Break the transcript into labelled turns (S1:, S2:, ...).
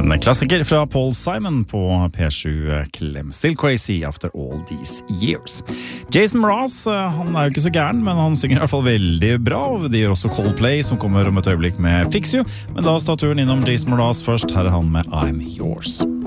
S1: En klassiker fra Paul Simon på P7 Klem. Still crazy after all these years. Jason Mraz, han jo ikke så gæren, men han synger I hvert fall veldig bra, og de gjør også Coldplay, som kommer om et øyeblikk med Fix You. Men da står turen innom Jason Mraz først. Her han med I'm Yours.